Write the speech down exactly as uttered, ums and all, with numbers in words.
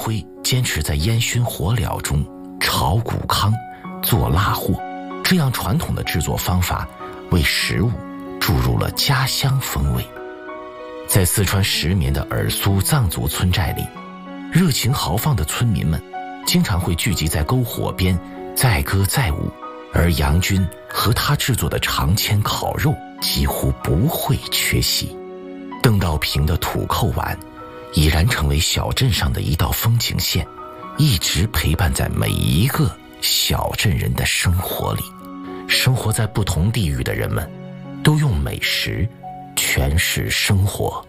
辉坚持在烟熏火燎中炒谷糠、做腊货，这样传统的制作方法为食物注入了家乡风味。在四川石棉的尔苏藏族村寨里，热情豪放的村民们经常会聚集在篝火边载歌载舞，而杨军和他制作的长签烤肉几乎不会缺席。邓道平的土扣碗已然成为小镇上的一道风景线，一直陪伴在每一个小镇人的生活里。生活在不同地域的人们都用美食诠释生活。